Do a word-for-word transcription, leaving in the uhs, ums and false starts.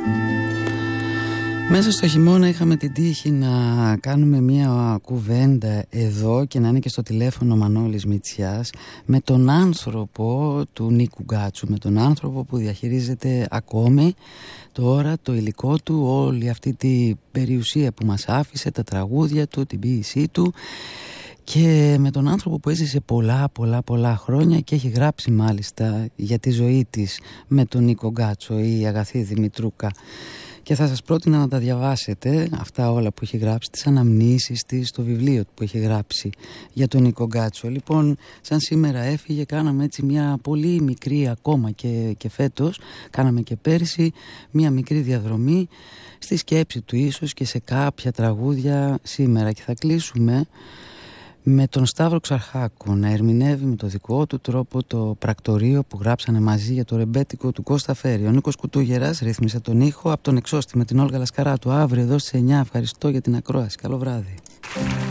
Μέσα στο χειμώνα είχαμε την τύχη να κάνουμε μια κουβέντα εδώ και να είναι και στο τηλέφωνο ο Μανώλης Μητσιάς με τον άνθρωπο του Νίκου Γκάτσου, με τον άνθρωπο που διαχειρίζεται ακόμη τώρα το υλικό του, όλη αυτή τη περιουσία που μας άφησε, τα τραγούδια του, την ποίησή του, και με τον άνθρωπο που έζησε πολλά πολλά πολλά χρόνια και έχει γράψει μάλιστα για τη ζωή της με τον Νίκο Γκάτσο, η Αγαθή Δημητρούκα. Και θα σας πρότεινα να τα διαβάσετε αυτά όλα που έχει γράψει, τις αναμνήσεις της, το βιβλίο που έχει γράψει για τον Νίκο Γκάτσο. Λοιπόν, σαν σήμερα έφυγε, κάναμε έτσι μια πολύ μικρή ακόμα και, και φέτος, κάναμε και πέρσι μια μικρή διαδρομή στη σκέψη του ίσως και σε κάποια τραγούδια σήμερα. Και θα κλείσουμε με τον Σταύρο Ξαρχάκου να ερμηνεύει με το δικό του τρόπο το πρακτορείο που γράψανε μαζί για το ρεμπέτικο του Κώστα Φέρη. Ο Νίκος Κουτούγερας ρύθμισε τον ήχο από τον Εξώστη με την Όλγα Λασκαράτου. Αύριο εδώ στις εννιά. Ευχαριστώ για την ακρόαση. Καλό βράδυ.